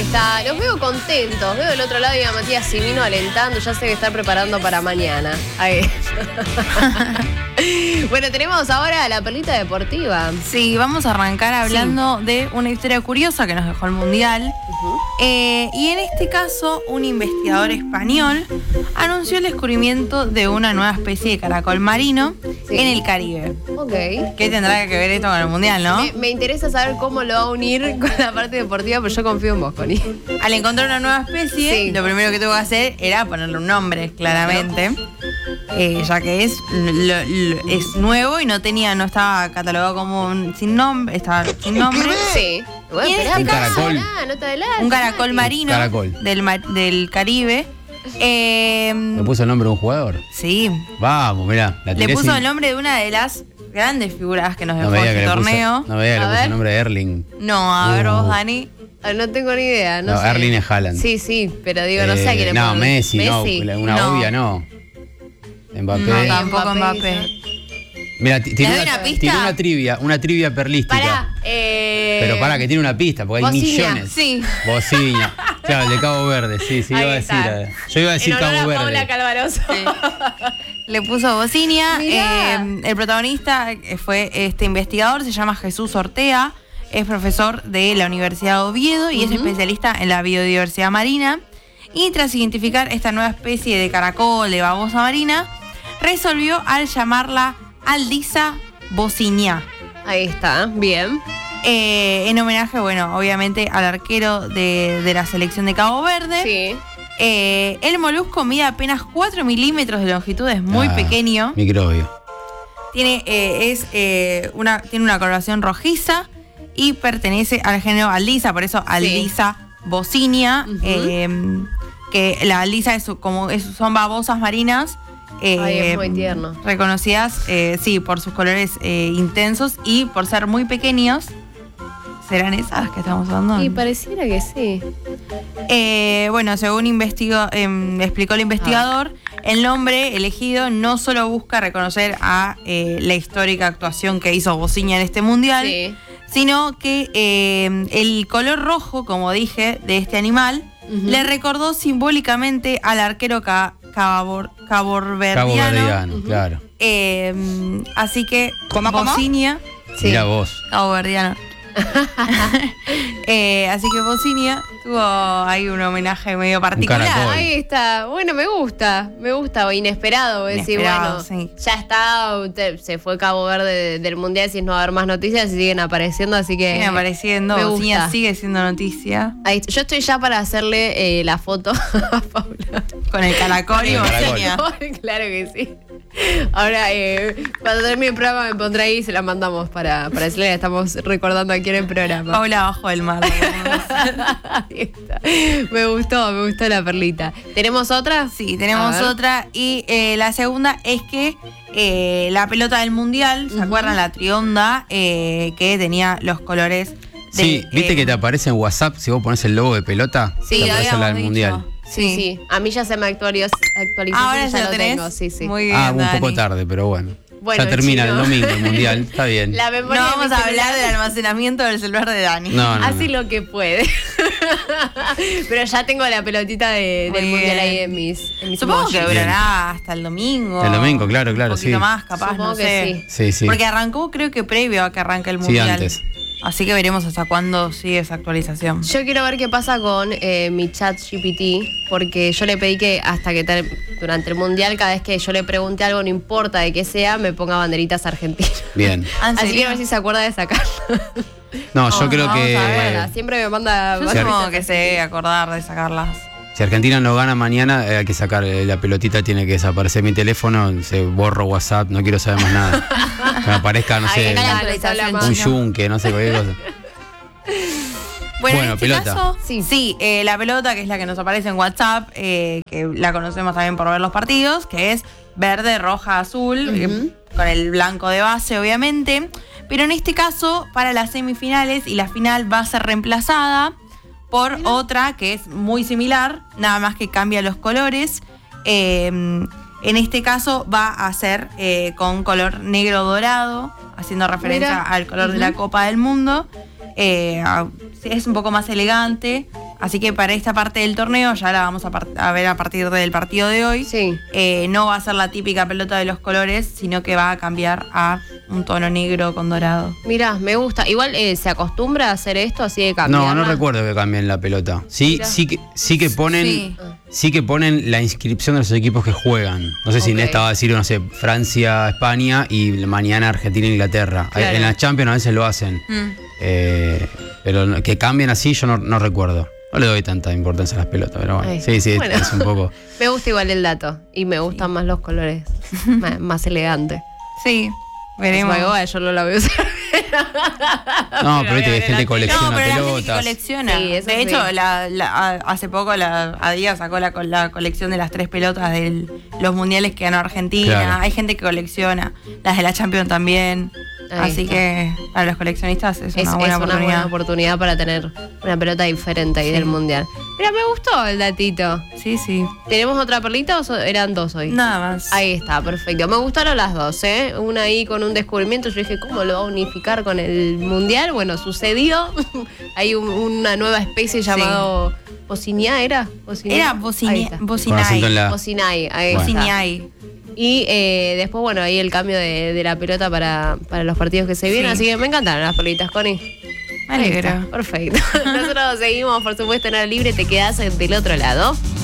está. Los veo contentos. Veo del otro lado y a Matías Simino alentando. Ya sé que está preparando para mañana. Ahí. Bueno, tenemos ahora la perlita deportiva. Sí, vamos a arrancar hablando de una historia curiosa que nos dejó el Mundial. Y en este caso, un investigador español anunció el descubrimiento de una nueva especie de caracol marino en el Caribe. Ok. ¿Qué tendrá que ver esto con el Mundial, no? Me interesa saber cómo lo va a unir con la parte deportiva, pero yo confío en vos, Connie. Al encontrar una nueva especie, lo primero que tuvo que hacer era ponerle un nombre, claramente. Ya que es nuevo y no estaba catalogado como sin nombre, estaba sin nombre. Sí. Bueno, un caracol. Un caracol marino del Caribe. ¿Le puso el nombre de un jugador? Sí. Vamos, mirá. Le puso el nombre de una de las grandes figuras que nos dejó este torneo. No veía que le puso el nombre de Erling. No, a ver vos, Dani. No tengo ni idea. No sé. Erling es Haaland. Sí, pero digo, no sé a quién le No, pongo. Messi, no. Una obvia, no. Mbappé. No, tampoco Mbappé. Mira, tiene una trivia perlística. Pará, Pero pará, que tiene una pista, porque hay millones. Sí. Bociña. Claro, el de Cabo Verde, sí, iba a decir. Yo iba a decir Cabo Verde. Paula Calvaroso. Sí. Le puso Bociña. El protagonista fue este investigador, se llama Jesús Ortea. Es profesor de la Universidad de Oviedo y es especialista en la biodiversidad marina. Y tras identificar esta nueva especie de caracol, de babosa marina, resolvió al llamarla Aldisa bociña. Ahí está, bien. En homenaje, bueno, obviamente al arquero de la selección de Cabo Verde. Sí. El molusco mide apenas 4 milímetros de longitud, es muy pequeño. Microbio. Tiene una coloración rojiza y pertenece al género Aldisa, por eso Aldisa bociña. Que la Aldisa son babosas marinas. Es muy tierno. Reconocidas, por sus colores intensos y por ser muy pequeños. ¿Serán esas que estamos hablando? Y pareciera que sí. Bueno, según explicó el investigador, el nombre elegido no solo busca reconocer a la histórica actuación que hizo Bociña en este mundial, sino que el color rojo, como dije, de este animal, le recordó simbólicamente al arquero caboverdiano. Claro. Así que Bociña. Mira vos. Caboverdiano. Así que Bociña tuvo ahí un homenaje medio particular. Ahí está. Bueno, me gusta, inesperado. Decir, bueno, ya está, se fue Cabo Verde del Mundial, si no va a haber más noticias y siguen apareciendo, así que siguen apareciendo, Bociña sigue siendo noticia. Ahí, yo estoy ya para hacerle la foto a Paula. Con el caracol y Bociña. Claro que sí. Ahora, cuando termine el programa me pondré ahí y se la mandamos para decirle que estamos recordando aquí en el programa. Paula bajo el mar. Ahí está. Me gustó la perlita. ¿Tenemos otra? Sí, tenemos otra. Y la segunda es que la pelota del Mundial, ¿se acuerdan? La trionda que tenía los colores de... Sí, ¿viste que te aparece en WhatsApp si vos pones el logo de pelota? Sí, te aparece la del Mundial. Sí. A mí ya se me actualizó. Ahora ya lo tenés. tengo. Sí. Muy bien, un poco tarde, pero bueno. Ya termina el domingo el Mundial, está bien. No vamos a hablar del almacenamiento del celular de Dani. No. Hace lo que puede. Pero ya tengo la pelotita del Mundial ahí en mis Supongo que durará hasta el domingo. El domingo, claro, un poquito más, capaz, supongo no sé. Sí. Porque arrancó, creo que previo a que arranque el Mundial. Sí, antes. Así que veremos hasta cuándo sigue esa actualización. Yo quiero ver qué pasa con mi ChatGPT, porque yo le pedí que hasta que durante el Mundial, cada vez que yo le pregunte algo, no importa de qué sea, me ponga banderitas argentinas. Bien. Así que a ver si se acuerda de sacarlas. No, yo creo que... Siempre me manda... Yo supongo que se debe acordar de sacarlas. Si Argentina no gana mañana, hay que sacar la pelotita, tiene que desaparecer mi teléfono, se borro WhatsApp, no quiero saber más nada. Que me aparezca, no sé, un yunque, no sé, cualquier cosa. Bueno, en este pelota. caso, la pelota, que es la que nos aparece en WhatsApp, que la conocemos también por ver los partidos, que es verde, roja, azul, con el blanco de base, obviamente. Pero en este caso, para las semifinales y la final va a ser reemplazada por otra que es muy similar, nada más que cambia los colores. En este caso va a ser con color negro dorado, haciendo referencia al color de la Copa del Mundo. Es un poco más elegante Así que para esta parte del torneo, ya la vamos a ver a partir del partido de hoy, Sí. No va a ser la típica pelota de los colores, sino que va a cambiar a un tono negro con dorado. Mirá, me gusta. Igual se acostumbra a hacer esto así de cambiar. No recuerdo que cambien la pelota. Sí que ponen la inscripción de los equipos que juegan. No sé si en esta va a decir, no sé, Francia, España y mañana Argentina, Inglaterra. Claro. En la Champions a veces lo hacen. Pero que cambien así yo no recuerdo. No le doy tanta importancia a las pelotas, pero bueno. Ay, Sí, bueno. es un poco. Me gusta igual el dato. Y me gustan más los colores. más elegantes. Sí, veremos. Yo no la veo usar. No, pero viste que hay gente que colecciona pero hay gente que pelotas. colecciona. Sí, eso de hecho, sí. hace poco Adidas sacó la colección de las 3 pelotas de los mundiales que ganó Argentina. Claro. Hay gente que colecciona. Las de la Champions también. Ahí Así está. que para los coleccionistas es una buena oportunidad. Una buena oportunidad para tener una pelota diferente ahí del mundial. Mira, me gustó el datito. Sí, sí. ¿Tenemos otra perlita o eran dos hoy? Nada más. Ahí está, perfecto. Me gustaron las dos, ¿eh? Una ahí con un descubrimiento. Yo dije, ¿cómo lo va a unificar con el mundial? Bueno, sucedió. Hay una nueva especie llamado Bocinia, ¿era? Era Con acento en la. Bocinay, ahí Bueno. está. Bociñay. Y después, bueno, ahí el cambio de la pelota para los partidos que se vienen. Sí. Así que me encantaron las perlitas, Connie. Me Ahí está, alegro. perfecto. Nosotros seguimos, por supuesto, en Hora Libre. Te quedás del otro lado.